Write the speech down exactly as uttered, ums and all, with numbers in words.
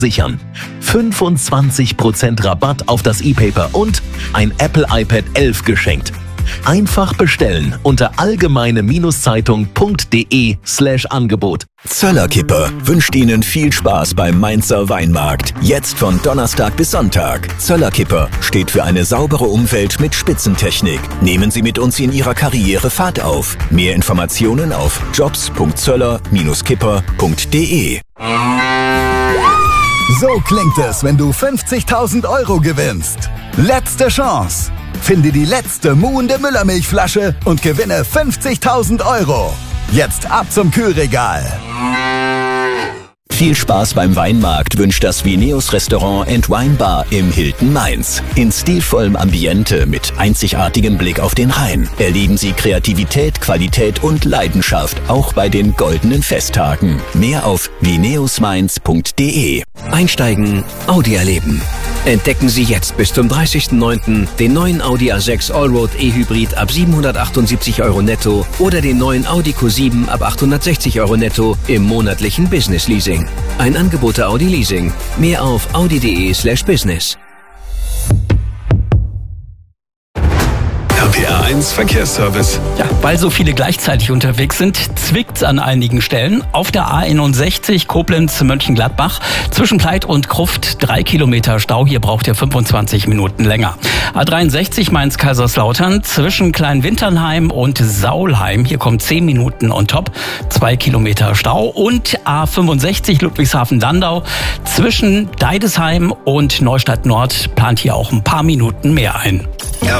sichern. fünfundzwanzig Prozent Rabatt auf das E-Paper und ein Apple iPad elf geschenkt. Einfach bestellen unter allgemeine-zeitung.de slash Angebot. Zöllerkippe wünscht Ihnen viel Spaß beim Mainzer Weinmarkt. Jetzt von Donnerstag bis Sonntag. Zöllerkippe steht für eine saubere Umwelt mit Spitzentechnik. Nehmen Sie mit uns in Ihrer Karriere Fahrt auf. Mehr Informationen auf jobs punkt zöller Bindestrich kipper punkt de. So klingt es, wenn du fünfzigtausend Euro gewinnst. Letzte Chance. Finde die letzte muhende Müllermilchflasche und gewinne fünfzigtausend Euro. Jetzt ab zum Kühlregal. Viel Spaß beim Weinmarkt wünscht das Vineus Restaurant and Wine Bar im Hilton Mainz. In stilvollem Ambiente mit einzigartigem Blick auf den Rhein erleben Sie Kreativität, Qualität und Leidenschaft, auch bei den goldenen Festtagen. Mehr auf vineus mainz punkt de. Einsteigen, Audi erleben. Entdecken Sie jetzt bis zum dreißigsten neunten den neuen Audi A sechs Allroad E-Hybrid ab siebenhundertachtundsiebzig Euro netto oder den neuen Audi Q sieben ab achthundertsechzig Euro netto im monatlichen Business Leasing. Ein Angebot der Audi Leasing. Mehr auf audi.de slash business. R P R eins Verkehrsservice. Ja, weil so viele gleichzeitig unterwegs sind, zwickt's an einigen Stellen. Auf der A einundsechzig Koblenz-Mönchengladbach zwischen Pleit und Gruft drei Kilometer Stau. Hier braucht ihr fünfundzwanzig Minuten länger. A dreiundsechzig Mainz-Kaiserslautern zwischen Kleinwinternheim und Saulheim. Hier kommen zehn Minuten on top. zwei Kilometer Stau. Und A fünfundsechzig Ludwigshafen-Landau zwischen Deidesheim und Neustadt Nord plant hier auch ein paar Minuten mehr ein.